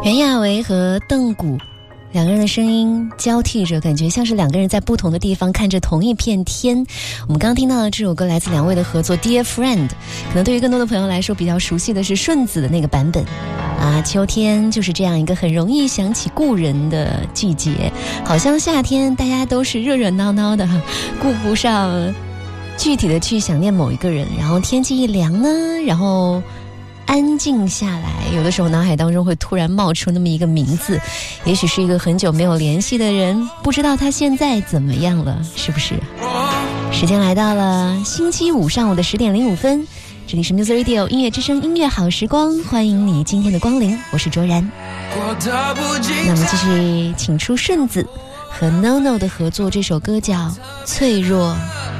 袁娅维和邓古两个人的声音交替着，感觉像是两个人在不同的地方看着同一片天。我们刚听到的这首歌来自两位的合作 Dear Friend， 可能对于更多的朋友来说比较熟悉的是顺子的那个版本啊。秋天就是这样一个很容易想起故人的季节，好像夏天大家都是热热闹闹的，顾不上具体的去想念某一个人，然后天气一凉呢，然后安静下来，有的时候脑海当中会突然冒出那么一个名字，也许是一个很久没有联系的人，不知道他现在怎么样了，是不是？时间来到了星期五上午的10点05分，这里是 Music Radio 音乐之声音乐好时光，欢迎你今天的光临，我是卓然。那么继续请出顺子和 NoNo 的合作，这首歌叫《脆弱